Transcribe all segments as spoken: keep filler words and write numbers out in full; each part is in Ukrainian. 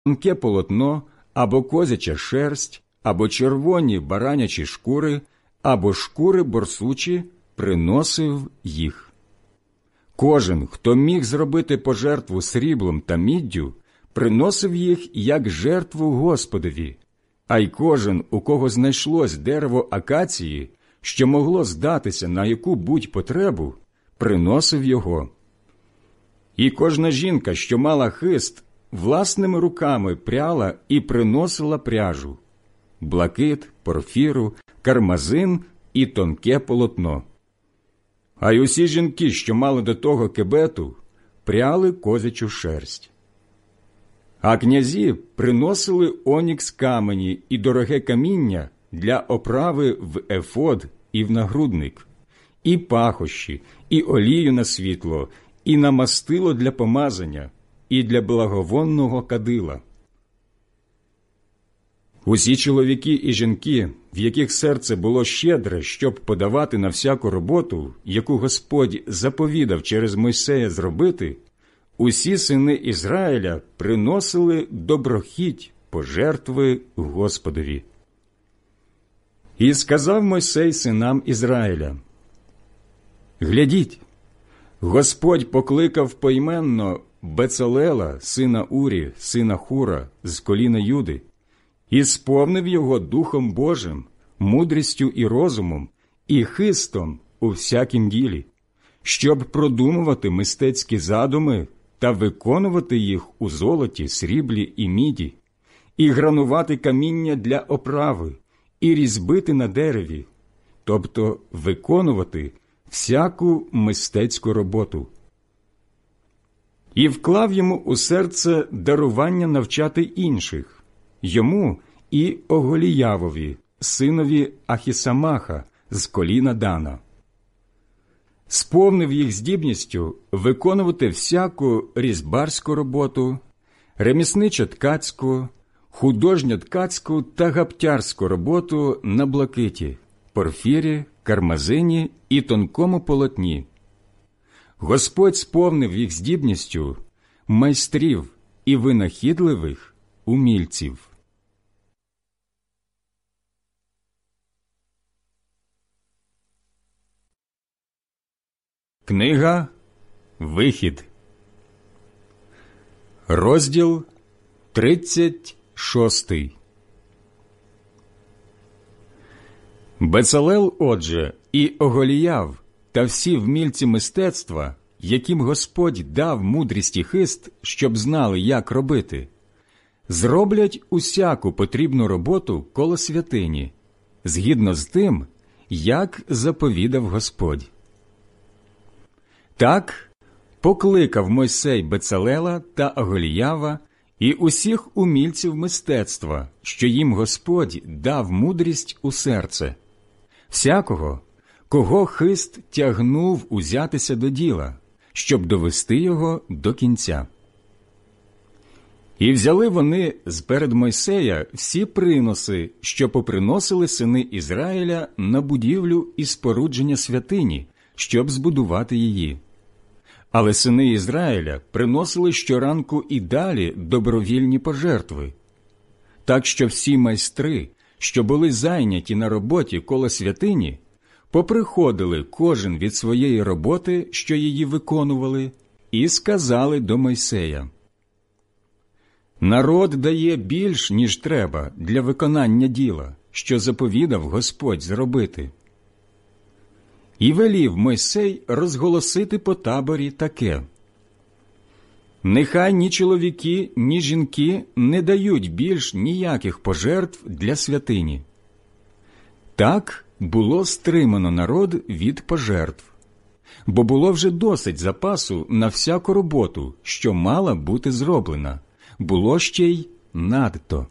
тонке полотно, або козяча шерсть, або червоні баранячі шкури, або шкури борсучі, приносив їх. Кожен, хто міг зробити пожертву сріблом та міддю, приносив їх як жертву Господові, а й кожен, у кого знайшлось дерево акації, що могло здатися на яку-будь потребу, приносив його. І кожна жінка, що мала хист, власними руками пряла і приносила пряжу – блакит, порфіру, кармазин і тонке полотно. А й усі жінки, що мали до того кебету, пряли козячу шерсть. А князі приносили онікс камені і дороге каміння для оправи в ефод і в нагрудник, і пахощі, і олію на світло, і на мастило для помазання, і для благовонного кадила. Усі чоловіки і жінки, в яких серце було щедре, щоб подавати на всяку роботу, яку Господь заповідав через Мойсея зробити, усі сини Ізраїля приносили доброхіть пожертви Господові. І сказав Мойсей синам Ізраїля: «Глядіть, Господь покликав поіменно Бецалела, сина Урі, сина Хура, з коліна Юди, і сповнив його Духом Божим, мудрістю і розумом, і хистом у всякім ділі, щоб продумувати мистецькі задуми та виконувати їх у золоті, сріблі і міді, і гранувати каміння для оправи, і різьбити на дереві, тобто виконувати всяку мистецьку роботу. І вклав йому у серце дарування навчати інших, йому і Оголіявові, синові Ахісамаха, з коліна Дана. Сповнив їх здібністю виконувати всяку різьбарську роботу, ремісничо-ткацьку, художньо-ткацьку та гаптярську роботу на блакиті, порфірі, кармазині і тонкому полотні. Господь сповнив їх здібністю майстрів і винахідливих умільців. Книга «Вихід», розділ тридцять шостий. Бецалел, отже, і Оголіяв та всі вмільці мистецтва, яким Господь дав мудрість і хист, щоб знали, як робити, зроблять усяку потрібну роботу коло святині, згідно з тим, як заповідав Господь. Так покликав Мойсей Бецалела та Оголіява і усіх умільців мистецтва, що їм Господь дав мудрість у серце, всякого, кого хист тягнув узятися до діла, щоб довести його до кінця. І взяли вони зперед Мойсея всі приноси, що поприносили сини Ізраїля на будівлю і спорудження святині, щоб збудувати її. Але сини Ізраїля приносили щоранку і далі добровільні пожертви. Так що всі майстри, що були зайняті на роботі коло святині, поприходили кожен від своєї роботи, що її виконували, і сказали до Мойсея: «Народ дає більш, ніж треба для виконання діла, що заповідав Господь зробити». І велів Мойсей розголосити по таборі таке: «Нехай ні чоловіки, ні жінки не дають більш ніяких пожертв для святині». Так було стримано народ від пожертв, бо було вже досить запасу на всяку роботу, що мала бути зроблена, було ще й надто.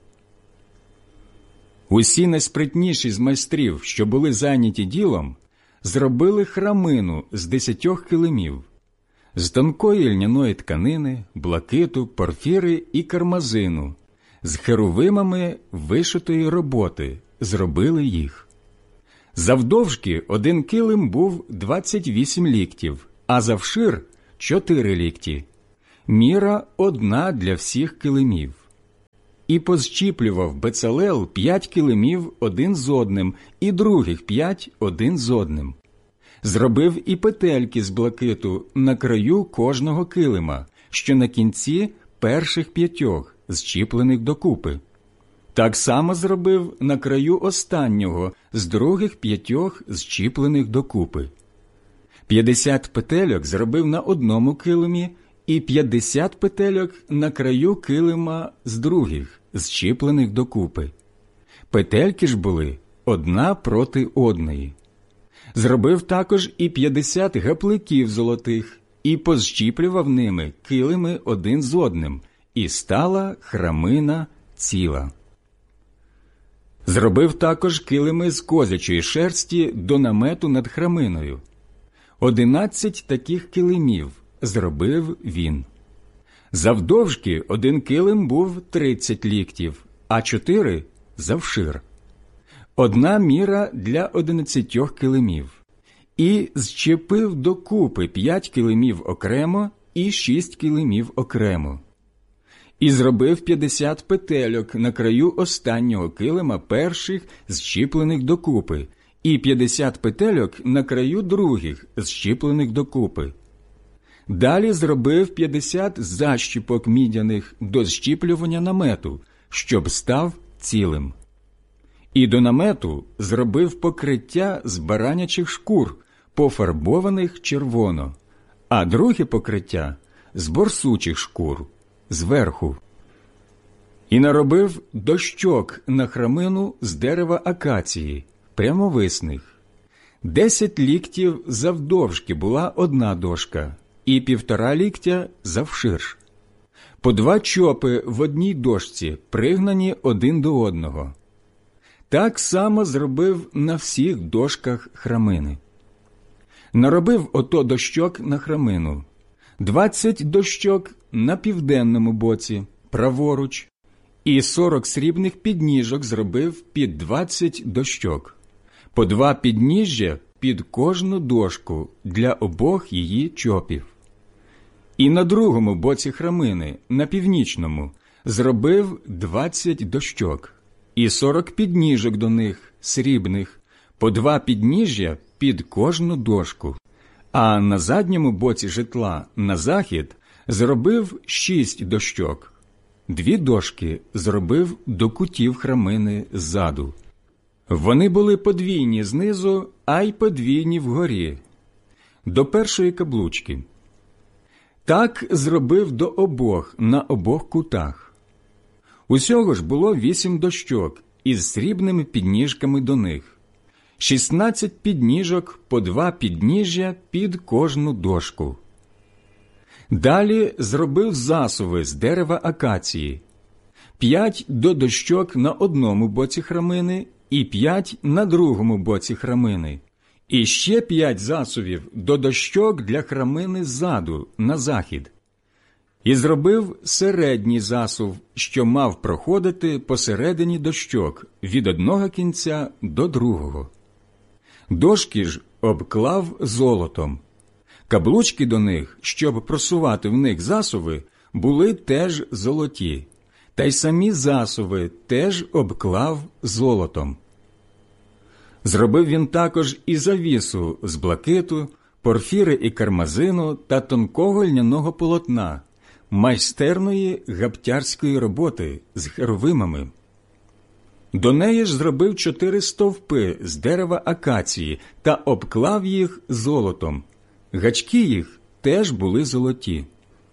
Усі найспритніші з майстрів, що були зайняті ділом, зробили храмину з десятьох килимів, з тонкої льняної тканини, блакиту, порфіри і кармазину, з херувимами вишитої роботи зробили їх. Завдовжки один килим був двадцять вісім ліктів, а завшир – чотири лікті. Міра одна для всіх килимів. і позчіплював Бецалел п'ять килимів один з одним, і других п'ять один з одним. Зробив і петельки з блакиту на краю кожного килима, що на кінці перших п'ятьох, зчіплених докупи. Так само зробив на краю останнього з других п'ятьох, зчіплених докупи. П'ятдесят петельок зробив на одному килимі, і п'ятдесят петельок на краю килима з других, зчіплених докупи. Петельки ж були одна проти одної. Зробив також і п'ятдесят гапликів золотих, і позщіплював ними килими один з одним, і стала храмина ціла. Зробив також килими з козячої шерсті до намету над храминою. Одинадцять таких килимів зробив він. Завдовжки один килим був тридцять ліктів, а чотири – завшир. Одна міра для одинадцятьох килимів. І зчепив докупи п'ять килимів окремо і шість килимів окремо. І зробив п'ятдесят петельок на краю останнього килима перших, зчіплених докупи, і п'ятдесят петельок на краю других, зчіплених докупи. Далі зробив п'ятдесят защіпок мідяних до зчіплювання намету, щоб став цілим. І до намету зробив покриття з баранячих шкур, пофарбованих червоно, а друге покриття – з борсучих шкур, зверху. І наробив дощок на храмину з дерева акації, прямовисних. Десять ліктів завдовжки була одна дошка, і півтора ліктя завширш. По два чопи в одній дошці, пригнані один до одного. Так само зробив на всіх дошках храмини. Наробив ото дощок на храмину. Двадцять дощок на південному боці, праворуч, і сорок срібних підніжок зробив під двадцять дощок. По два підніжжя під кожну дошку для обох її чопів. І на другому боці храмини, на північному, зробив двадцять дощок, і сорок підніжок до них, срібних, по два підніжжя під кожну дошку. А на задньому боці житла, на захід, зробив шість дощок. Дві дошки зробив до кутів храмини ззаду. Вони були подвійні знизу, а й подвійні вгорі, до першої каблучки. Так зробив до обох, на обох кутах. Усього ж було вісім дощок із срібними підніжками до них. Шістнадцять підніжок по два підніжжя під кожну дошку. Далі зробив засуви з дерева акації. П'ять до дощок на одному боці храмини і п'ять на другому боці храмини. І ще п'ять засувів до дощок для храмини ззаду, на захід. І зробив середній засув, що мав проходити посередині дощок, від одного кінця до другого. Дошки ж обклав золотом. Каблучки до них, щоб просувати в них засуви, були теж золоті, та й самі засуви теж обклав золотом. Зробив він також і завісу з блакиту, порфіри і кармазину та тонкого льняного полотна, майстерної гаптярської роботи з херовимами. До неї ж зробив чотири стовпи з дерева акації та обклав їх золотом. Гачки їх теж були золоті.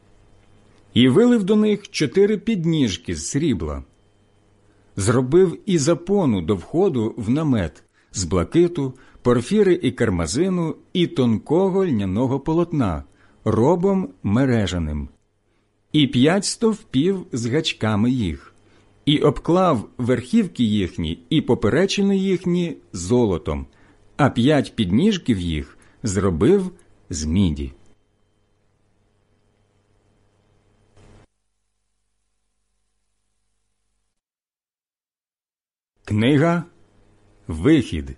І вилив до них чотири підніжки з срібла. Зробив і запону до входу в намет з блакиту, порфіри і кармазину і тонкого льняного полотна, робом мережаним. І п'ять стовпів з гачками їх. І обклав верхівки їхні і поперечини їхні золотом, а п'ять підніжків їх зробив з міді. Книга Вихід,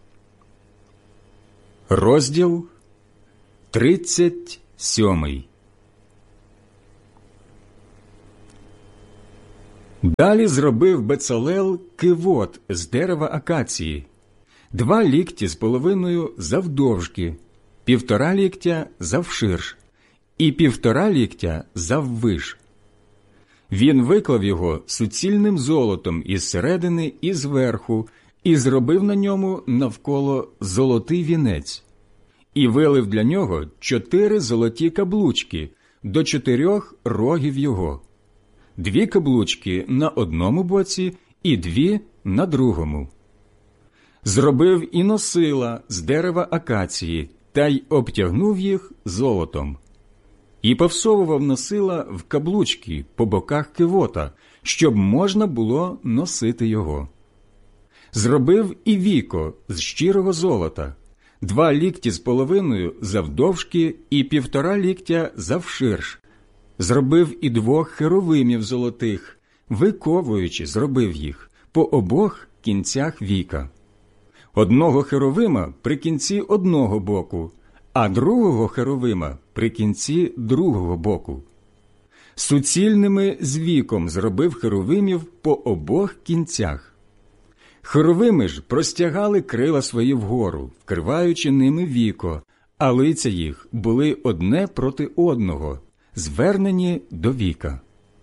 розділ тридцять сьомий. Далі зробив Бецалел кивот з дерева акації, два лікті з половиною завдовжки, півтора ліктя завширш і півтора ліктя заввиш. Він виклав його суцільним золотом із середини і зверху, і зробив на ньому навколо золотий вінець, і вилив для нього чотири золоті каблучки до чотирьох рогів його, дві каблучки на одному боці і дві на другому. Зробив і носила з дерева акації, та й обтягнув їх золотом. І повсовував носила в каблучки по боках кивота, щоб можна було носити його. Зробив і віко з щирого золота, два лікті з половиною завдовжки і півтора ліктя завширш. Зробив і двох херовимів золотих, виковуючи зробив їх по обох кінцях віка. Одного херовима при кінці одного боку, а другого херовима при кінці другого боку. Суцільними з віком зробив херовимів по обох кінцях. Херовими ж простягали крила свої вгору, вкриваючи ними віко, а лиця їх були одне проти одного, звернені до віка.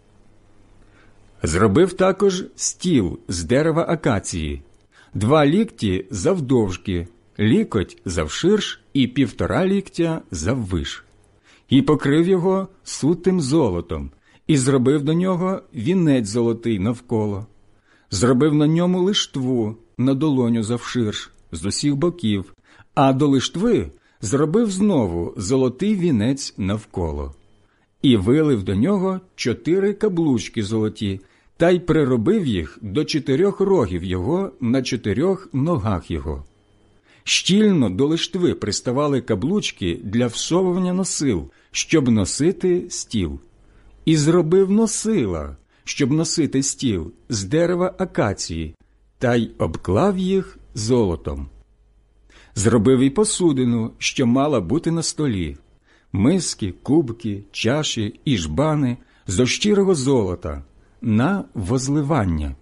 Зробив також стіл з дерева акації, два лікті завдовжки, лікоть завширш і півтора ліктя заввиш, і покрив його сутим золотом, і зробив до нього вінець золотий навколо. Зробив на ньому лиштву на долоню завширш з усіх боків, а до лиштви зробив знову золотий вінець навколо. І вилив до нього чотири каблучки золоті, та й приробив їх до чотирьох рогів його на чотирьох ногах його. Щільно до лиштви приставали каблучки для всовування носил, щоб носити стіл. І зробив носила, щоб носити стіл, з дерева акації, та й обклав їх золотом. Зробив і посудину, що мала бути на столі, миски, кубки, чаші і жбани зо щирого золота на возливання.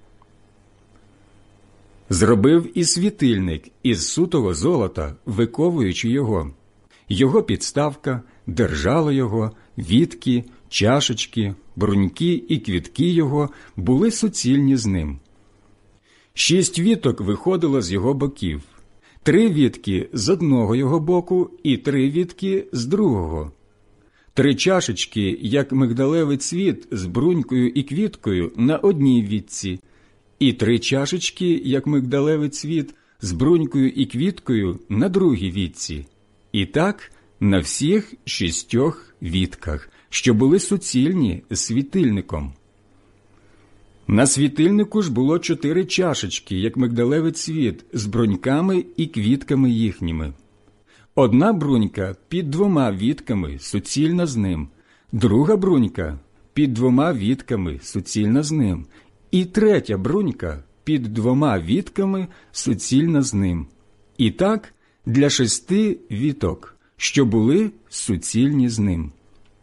Зробив і світильник із сутого золота, виковуючи його. Його підставка, держало його, вітки, чашечки, бруньки і квітки його були суцільні з ним. Шість віток виходило з його боків, три вітки з одного його боку і три вітки з другого. Три чашечки, як мигдалевий цвіт з брунькою і квіткою на одній вітці, і три чашечки, як мигдалевий цвіт з брунькою і квіткою на другій вітці. І так на всіх шістьох вітках, що були суцільні з світильником. На світильнику ж було чотири чашечки, як мигдалевий цвіт, з бруньками і квітками їхніми. Одна брунька під двома вітками суцільна з ним, друга брунька під двома вітками суцільна з ним, і третя брунька під двома вітками суцільна з ним. І так для шести віток, що були суцільні з ним.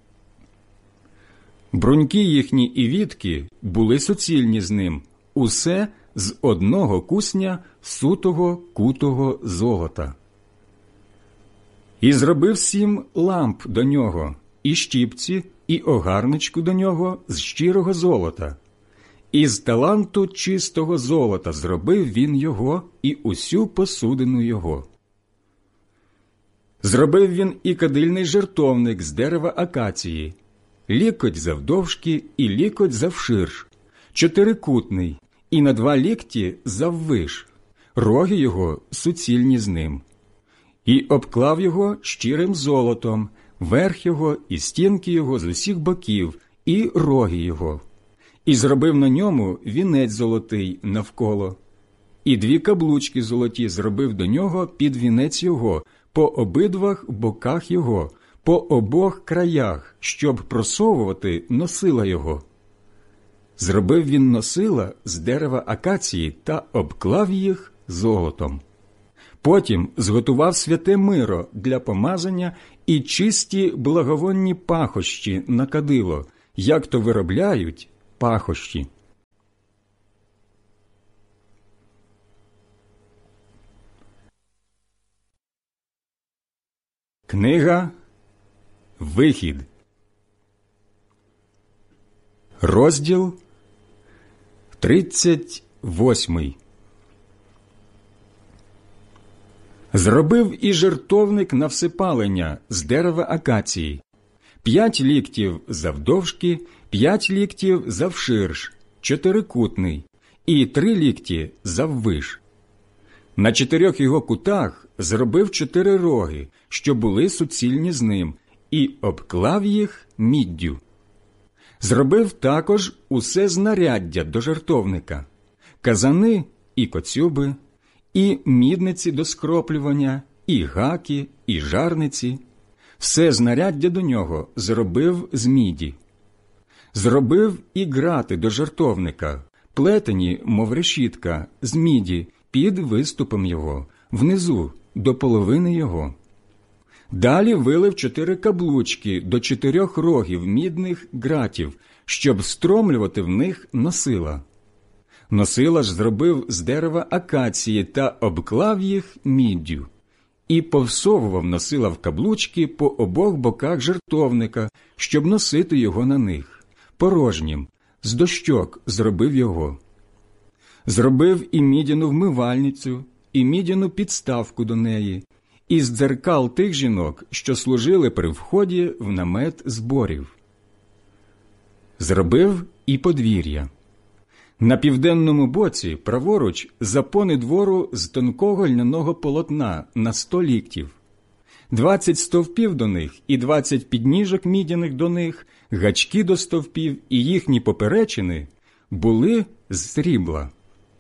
Бруньки їхні і вітки були суцільні з ним, усе з одного кусня сутого кутого золота. І зробив сім ламп до нього, і щіпці, і огарничку до нього з щирого золота. І з таланту чистого золота зробив він його і усю посудину його. Зробив він і кадильний жертовник з дерева акації, лікоть завдовжки і лікоть завширш, чотирикутний, і на два лікті заввиш, роги його суцільні з ним. І обклав його щирим золотом, верх його і стінки його з усіх боків, і роги його. І зробив на ньому вінець золотий навколо. І дві каблучки золоті зробив до нього під вінець його, по обидвах боках його, по обох краях, щоб просовувати носила його. Зробив він носила з дерева акації та обклав їх золотом. Потім зготував святе миро для помазання і чисті благовонні пахощі на кадило, як то виробляють пахощі. Книга Вихід, розділ тридцять восьмий. Зробив і жертовник на всипалення з дерева акації, п'ять ліктів завдовжки, п'ять ліктів завширш, чотирикутний, і три лікті заввиш. На чотирьох його кутах зробив чотири роги, що були суцільні з ним, і обклав їх міддю. Зробив також усе знаряддя до жертовника, казани і коцюби, і мідниці до скроплювання, і гаки, і жарниці. Все знаряддя до нього зробив з міді. Зробив і грати до жертовника, плетені, мов решітка, з міді, під виступом його, внизу, до половини його. Далі вилив чотири каблучки до чотирьох рогів мідних гратів, щоб встромлювати в них носила. Носила ж зробив з дерева акації та обклав їх міддю. І повсовував носила в каблучки по обох боках жертовника, щоб носити його на них. Порожнім, з дощок зробив його. Зробив і мідяну вмивальницю, і мідяну підставку до неї, і з дзеркал тих жінок, що служили при вході в намет зборів. Зробив і подвір'я. На південному боці, праворуч, запони двору з тонкого льняного полотна на сто ліктів, двадцять стовпів до них і двадцять підніжок мідяних до них, гачки до стовпів і їхні поперечини були з срібла.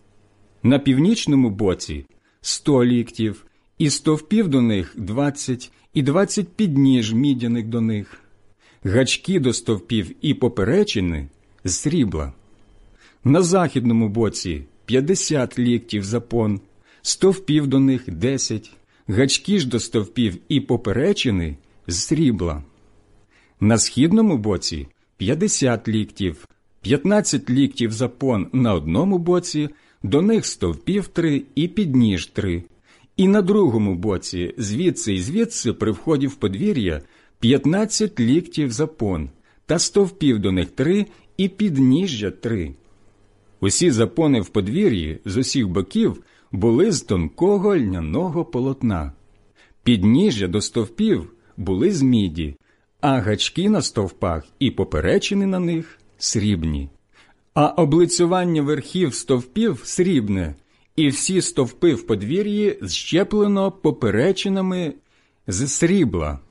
На північному боці сто ліктів, і стовпів до них двадцять, і двадцять підніж мідяних до них, гачки до стовпів і поперечини з срібла. На західному боці п'ятдесят ліктів запон, стовпів до них десять, гачки ж до стовпів і поперечини з срібла. На східному боці п'ятдесят ліктів, п'ятнадцять ліктів запон на одному боці, до них стовпів три і підніж три. І на другому боці, звідси і звідси, при вході в подвір'я, п'ятнадцять ліктів запон, та стовпів до них три і підніжжя три. Усі запони в подвір'ї з усіх боків були з тонкого льняного полотна. Підніжжя до стовпів були з міді, а гачки на стовпах і поперечини на них срібні. А облицювання верхів стовпів срібне, і всі стовпи в подвір'ї зщеплено поперечинами з срібла.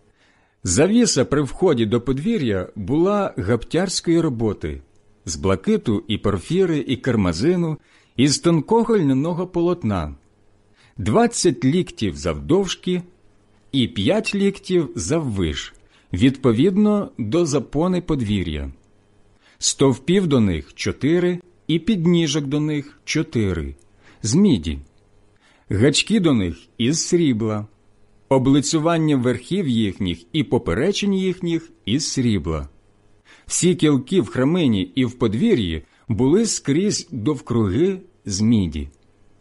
Завіса при вході до подвір'я була гаптярської роботи, з блакиту і порфіри і кармазину, із тонкого льняного полотна, двадцять ліктів завдовжки і п'ять ліктів заввиш, відповідно до запони подвір'я. Стовпів до них чотири і підніжок до них чотири, з міді. Гачки до них із срібла, облицювання верхів їхніх і поперечин їхніх із срібла. Всі кілки в храмині і в подвір'ї були скрізь довкруги з міді.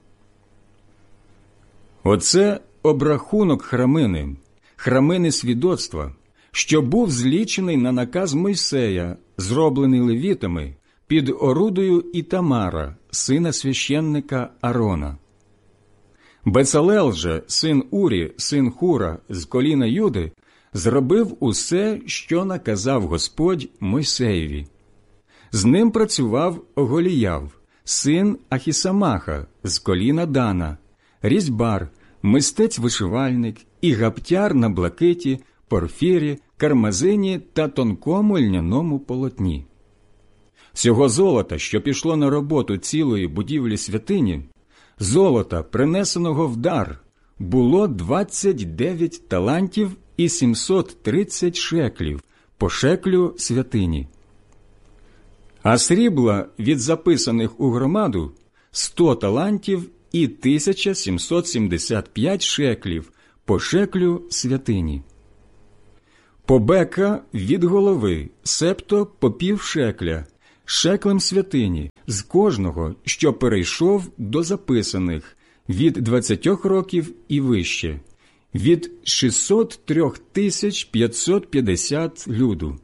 Оце обрахунок храмини, храмини свідоцтва, що був злічений на наказ Мойсея, зроблений левітами, під орудою Ітамара, сина священника Арона. Бецалел же, син Урі, син Хура, з коліна Юди, зробив усе, що наказав Господь Мойсеєві. З ним працював Оголіяв, син Ахісамаха, з коліна Дана, різьбар, мистець-вишивальник і гаптяр на блакиті, порфірі, кармазині та тонкому льняному полотні. Всього золота, що пішло на роботу цілої будівлі святині, золота, принесеного в дар, було двадцять дев'ять талантів і сімсот тридцять шеклів по шеклю святині. А срібла від записаних у громаду сто талантів і тисяча сімсот сімдесят п'ять шеклів по шеклю святині. Побека від голови, септо по пів шекля, шеклем святині, з кожного, що перейшов до записаних, від двадцятьох років і вище, від шістсот три тисячі п'ятсот п'ятдесят люду.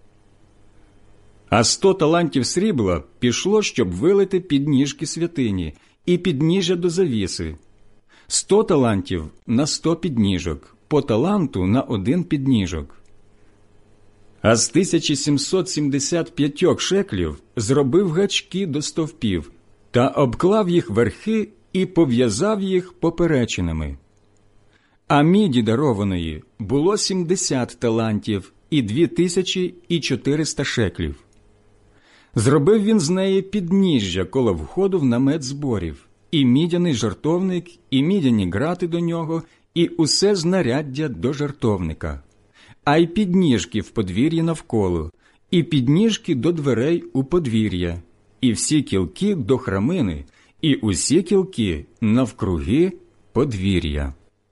А сто талантів срібла пішло, щоб вилити підніжки святині і підніжжя до завіси. Сто талантів на сто підніжок, по таланту на один підніжок. А з тисячі сімсот сімдесят п'ять шеклів зробив гачки до стовпів та обклав їх верхи і пов'язав їх поперечинами. А міді дарованої було сімдесят талантів і дві тисячі і чотириста шеклів. Зробив він з неї підніжжя коло входу в намет зборів, і мідяний жертовник, і мідяні грати до нього, і усе знаряддя до жертовника, а й підніжки в подвір'ї навколо, і підніжки до дверей у подвір'я, і всі кілки до храмини, і усі кілки навкруги подвір'я.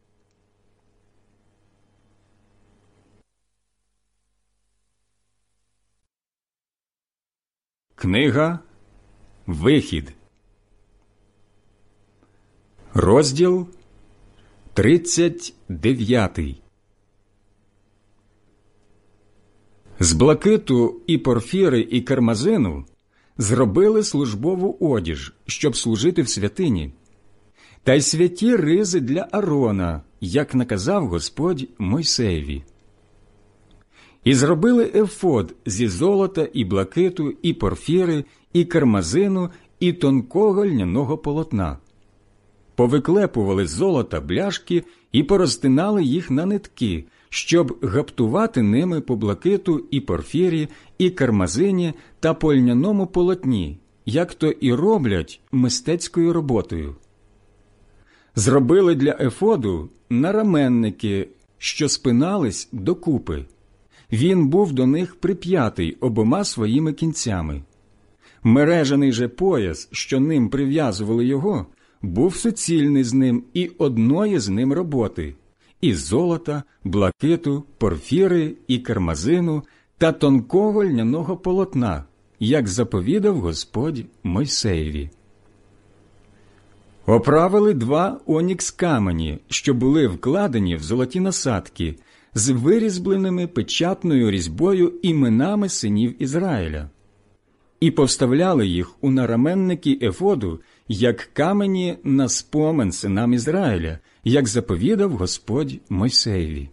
Книга «Вихід», розділ тридцять дев'ятий. З блакиту і порфіри і кармазину зробили службову одіж, щоб служити в святині, та й святі ризи для Аарона, як наказав Господь Мойсеєві. І зробили ефод зі золота і блакиту, і порфіри, і кармазину, і тонкого льняного полотна. Повиклепували з золота бляшки і порозтинали їх на нитки, щоб гаптувати ними по блакиту і порфірі, і кармазині та по льняному полотні, як то і роблять мистецькою роботою. Зробили для ефоду нараменники, що спинались докупи. Він був до них прип'ятий обома своїми кінцями. Мережаний же пояс, що ним прив'язували його, був суцільний з ним і одної з ним роботи – із золота, блакиту, порфіри і кармазину та тонкого льняного полотна, як заповідав Господь Мойсеєві. Оправили два онікс камені, що були вкладені в золоті насадки, з вирізбленими печатною різьбою іменами синів Ізраїля. І повставляли їх у нараменники ефоду, як камені на спомин синам Ізраїля, як заповідав Господь Мойсеєві.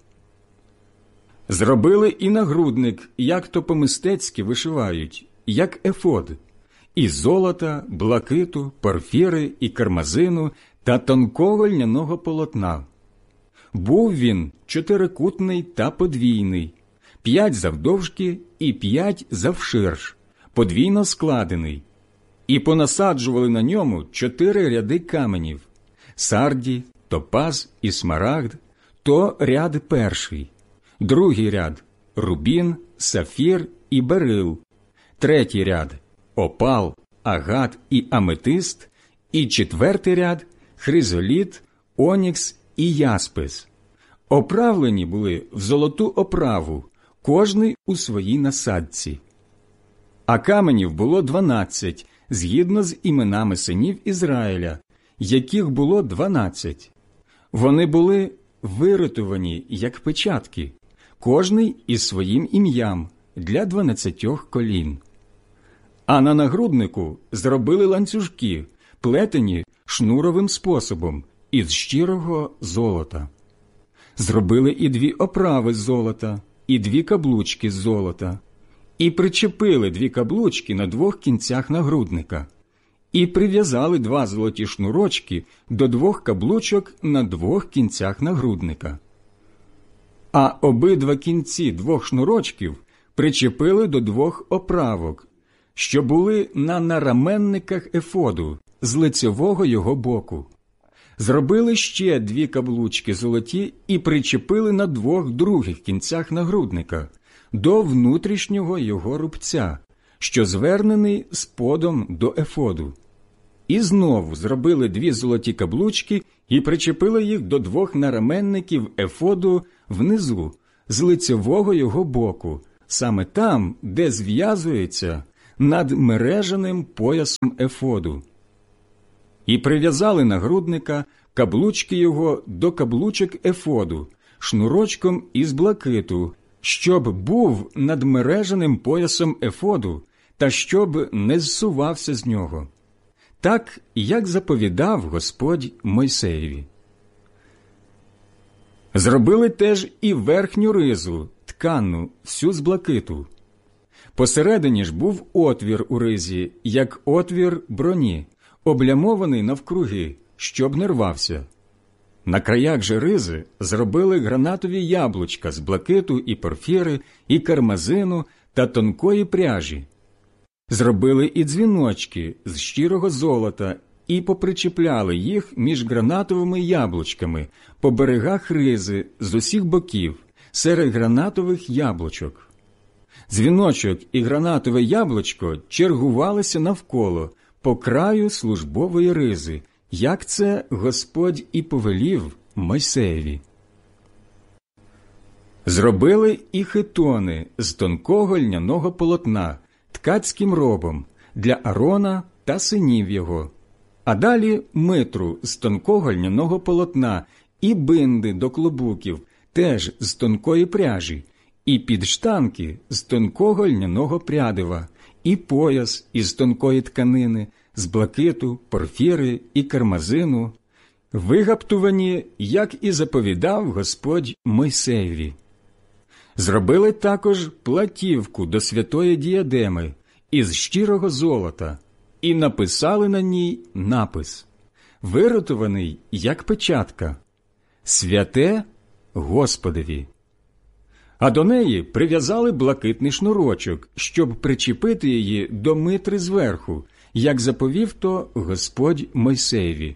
Зробили і нагрудник, як то по-мистецьки вишивають, як ефод, із золота, блакиту, порфіри і кармазину та тонкого льняного полотна. Був він чотирикутний та подвійний, п'ять завдовжки і п'ять завширш, подвійно складений, і понасаджували на ньому чотири ряди каменів – сарді, топаз і смарагд, то ряд перший, другий ряд – рубін, сафір і берил, третій ряд – опал, агат і аметист, і четвертий ряд – хризоліт, онікс і яспис. Оправлені були в золоту оправу, кожний у своїй насадці. А каменів було дванадцять, згідно з іменами синів Ізраїля, яких було дванадцять. Вони були виритувані, як печатки, кожний із своїм ім'ям, для дванадцятьох колін. А на нагруднику зробили ланцюжки, плетені шнуровим способом, із щирого золота. Зробили і дві оправи з золота, і дві каблучки з золота, і причепили дві каблучки на двох кінцях нагрудника, і прив'язали два золоті шнурочки до двох каблучок на двох кінцях нагрудника. А обидва кінці двох шнурочків причепили до двох оправок, що були на нараменниках ефоду з лицевого його боку. Зробили ще дві каблучки золоті і причепили на двох других кінцях нагрудника до внутрішнього його рубця, що звернений сподом до ефоду. І знову зробили дві золоті каблучки і причепили їх до двох нараменників ефоду внизу, з лицевого його боку, саме там, де зв'язується над мережаним поясом ефоду. І прив'язали нагрудника каблучки його до каблучок ефоду, шнурочком із блакиту, щоб був над мережаним поясом ефоду, та щоб не зсувався з нього. Так, як заповідав Господь Мойсеєві. Зробили теж і верхню ризу, ткану, всю з блакиту. Посередині ж був отвір у ризі, як отвір броні, облямований навкруги, щоб не рвався. На краях же ризи зробили гранатові яблучка з блакиту і порфіри, і кармазину та тонкої пряжі. Зробили і дзвіночки з щирого золота і попричіпляли їх між гранатовими яблучками по берегах ризи з усіх боків, серед гранатових яблучок. Дзвіночок і гранатове яблучко чергувалися навколо, по краю службової ризи, як це Господь і повелів Мойсеєві. Зробили і хитони з тонкого льняного полотна, ткацьким робом, для Арона та синів його, а далі митру з тонкого льняного полотна і бинди до клобуків, теж з тонкої пряжі, і підштанки з тонкого льняного прядива, і пояс із тонкої тканини, з блакиту, порфіри і кармазину, вигаптувані, як і заповідав Господь Мойсеєві. Зробили також платівку до святої діадеми із щирого золота і написали на ній напис, виротований, як печатка, «Святе Господові». А до неї прив'язали блакитний шнурочок, щоб причепити її до митри зверху, як заповів то Господь Мойсеєві.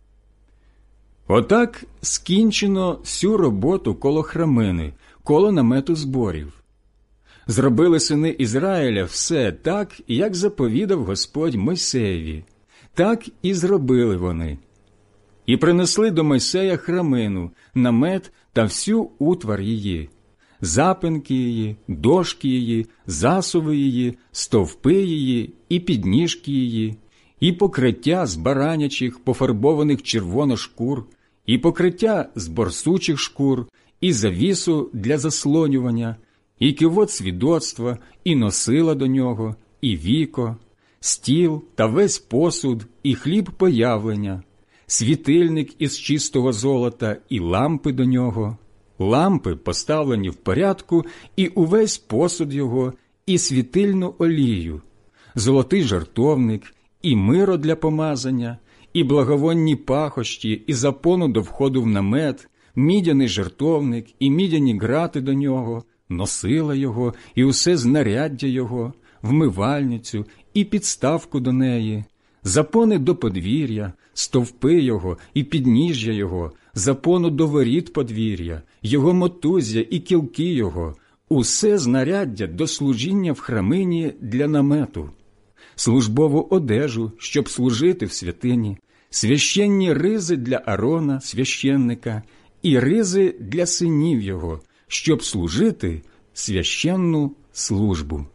Отак скінчено всю роботу коло храмини, коло намету зборів. Зробили сини Ізраїля все так, як заповідав Господь Мойсеєві. Так і зробили вони. І принесли до Мойсея храмину, намет та всю утвар її, запинки її, дошки її, засуви її, стовпи її і підніжки її, і покриття з баранячих, пофарбованих червоно шкур, і покриття з борсучих шкур, і завісу для заслонювання, і кивот свідоцтва, і носила до нього, і віко, стіл та весь посуд, і хліб появлення, світильник із чистого золота, і лампи до нього, лампи поставлені в порядку, і увесь посуд його, і світильну олію, золотий жертовник, і миро для помазання, і благовонні пахощі, і запону до входу в намет, мідяний жертовник, і мідяні грати до нього, носила його, і усе знаряддя його, вмивальницю, і підставку до неї, запони до подвір'я, стовпи його і підніжжя його, запону до воріт подвір'я, його мотузя і кілки його, усе знаряддя до служіння в храмині для намету, службову одежу, щоб служити в святині, священні ризи для Арона, священника, і ризи для синів його, щоб служити священну службу.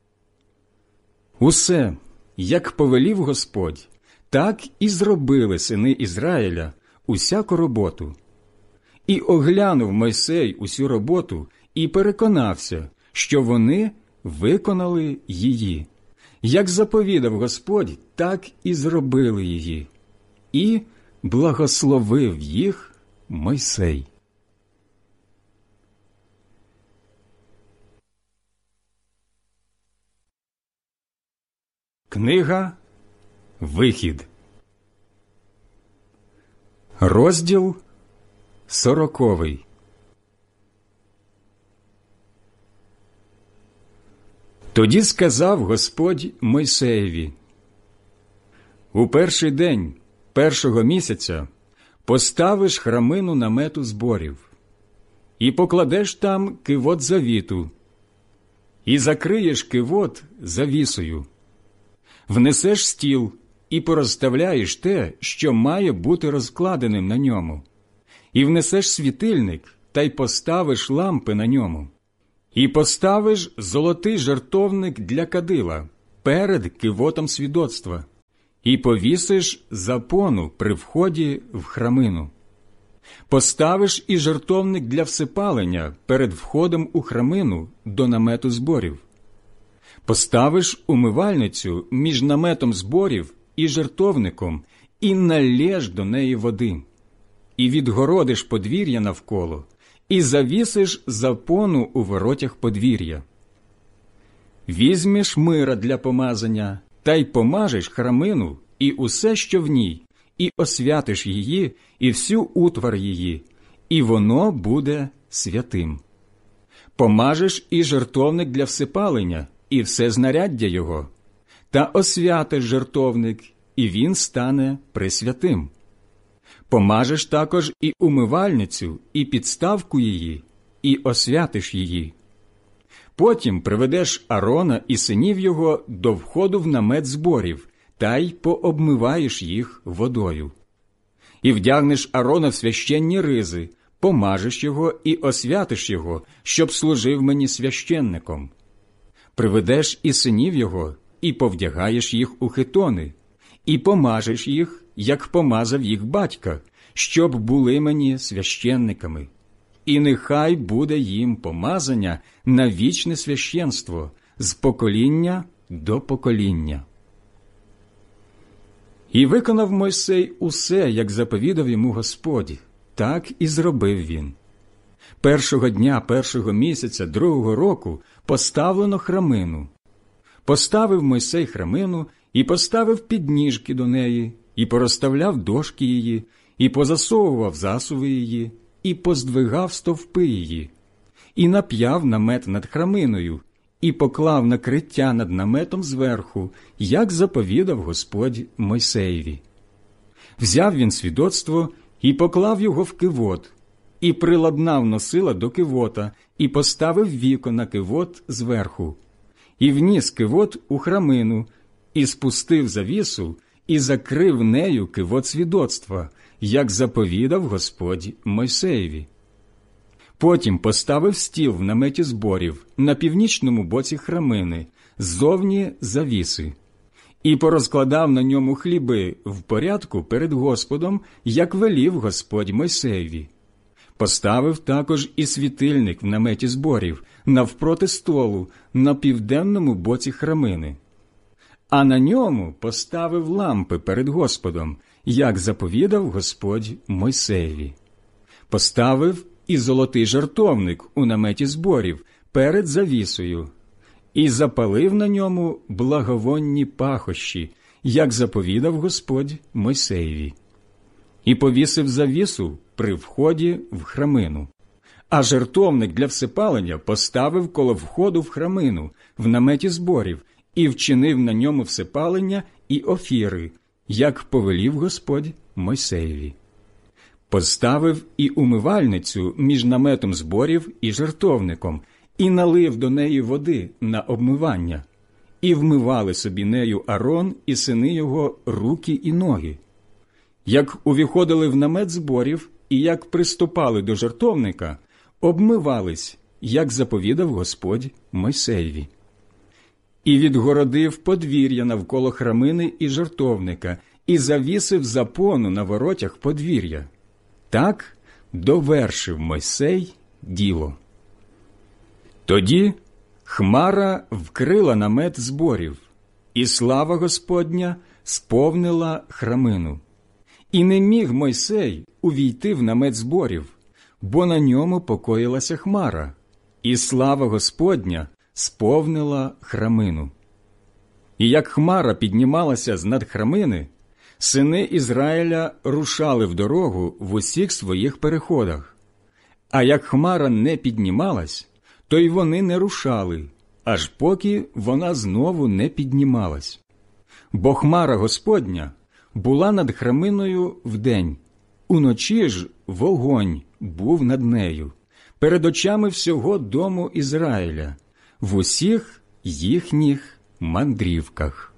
Усе, як повелів Господь, так і зробили сини Ізраїля усяку роботу. І оглянув Мойсей усю роботу і переконався, що вони виконали її. Як заповідав Господь, так і зробили її. І благословив їх Мойсей. Книга Вихід. Розділ сороковий. Тоді сказав Господь Мойсеєві: у перший день першого місяця поставиш храмину намету зборів, і покладеш там кивот завіту, і закриєш кивот завісою. Внесеш стіл і порозставляєш те, що має бути розкладеним на ньому, і внесеш світильник та й поставиш лампи на ньому, і поставиш золотий жертовник для кадила перед кивотом свідоцтва, і повісиш запону при вході в храмину. Поставиш і жертовник для всипалення перед входом у храмину до намету зборів. Поставиш умивальницю між наметом зборів і жертовником, і налєш до неї води. І відгородиш подвір'я навколо, і завісиш запону у воротях подвір'я. Візьмеш мира для помазання, та й помажеш храмину і усе, що в ній, і освятиш її, і всю утвар її, і воно буде святим. Помажеш і жертовник для всипалення, і все знаряддя його, та освятиш жертовник, і він стане пресвятим. Помажеш також і умивальницю, і підставку її, і освятиш її. Потім приведеш Арона і синів його до входу в намет зборів, та й пообмиваєш їх водою. І вдягнеш Арона в священні ризи, помажеш його і освятиш його, щоб служив мені священником. Приведеш і синів його, і повдягаєш їх у хитони, і помажеш їх, як помазав їх батька, щоб були мені священниками. І нехай буде їм помазання на вічне священство з покоління до покоління. І виконав Мойсей усе, як заповідав йому Господь, так і зробив він. Першого дня першого місяця другого року поставлено храмину. Поставив Мойсей храмину і поставив підніжки до неї, і порозставляв дошки її, і позасовував засуви її, і поздвигав стовпи її, і нап'яв намет над храминою, і поклав накриття над наметом зверху, як заповідав Господь Мойсеєві. Взяв він свідоцтво і поклав його в кивот, і приладнав носила до кивота, і поставив віко на кивот зверху, і вніс кивот у храмину, і спустив завісу, і закрив нею кивот свідоцтва, як заповідав Господь Мойсеєві. Потім поставив стіл в наметі зборів на північному боці храмини, ззовні завіси, і порозкладав на ньому хліби в порядку перед Господом, як велів Господь Мойсеєві. Поставив також і світильник в наметі зборів навпроти столу на південному боці храмини. А на ньому поставив лампи перед Господом, як заповідав Господь Мойсеєві. Поставив і золотий жертовник у наметі зборів перед завісою, і запалив на ньому благовонні пахощі, як заповідав Господь Мойсеєві. І повісив завісу при вході в храмину. А жертовник для всипалення поставив коло входу в храмину, в наметі зборів, і вчинив на ньому всипалення і офіри, як повелів Господь Мойсеєві. Поставив і умивальницю між наметом зборів і жертовником, і налив до неї води на обмивання, і вмивали собі нею Арон і сини його руки і ноги. Як увіходили в намет зборів і як приступали до жертовника, обмивались, як заповідав Господь Мойсеєві. І відгородив подвір'я навколо храмини і жертовника, і завісив запону на воротях подвір'я. Так довершив Мойсей діло. Тоді хмара вкрила намет зборів, і слава Господня сповнила храмину. І не міг Мойсей увійти в намет зборів, бо на ньому покоїлася хмара, і слава Господня сповнила храмину. І як хмара піднімалася з над храмини, сини Ізраїля рушали в дорогу в усіх своїх переходах. А як хмара не піднімалась, то й вони не рушали, аж поки вона знову не піднімалась. Бо хмара Господня була над храминою вдень, уночі ж вогонь був над нею, перед очами всього дому Ізраїля, в усіх їхніх мандрівках.